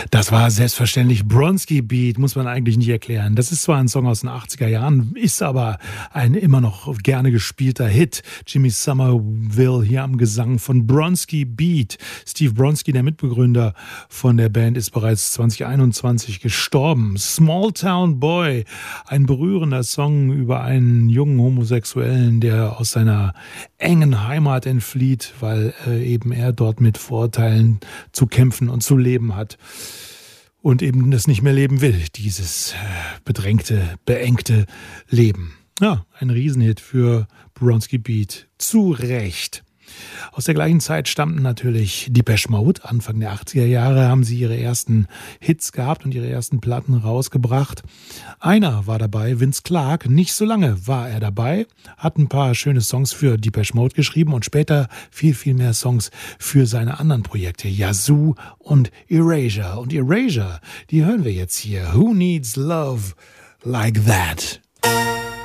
Das war selbstverständlich Bronski Beat, muss man eigentlich nicht erklären. Das ist zwar ein Song aus den 80er Jahren, ist aber ein immer noch gerne gespielter Hit. Jimmy Somerville hier am Gesang von Bronski Beat. Steve Bronski, der Mitbegründer von der Band, ist bereits 2021 gestorben. Small Town Boy, ein berührender Song über einen jungen Homosexuellen, der aus seiner engen Heimat entflieht, weil eben er dort mit Vorurteilen zu kämpfen und zu leben hat und eben das nicht mehr leben will, dieses bedrängte, beengte Leben. Ja, ein Riesenhit für Bronski Beat. Zu Recht. Aus der gleichen Zeit stammten natürlich Depeche Mode. Anfang der 80er Jahre haben sie ihre ersten Hits gehabt und ihre ersten Platten rausgebracht. Einer war dabei, Vince Clarke. Nicht so lange war er dabei, hat ein paar schöne Songs für Depeche Mode geschrieben und später viel, viel mehr Songs für seine anderen Projekte, Yazoo und Erasure. Und Erasure, die hören wir jetzt hier. Who Needs Love Like That?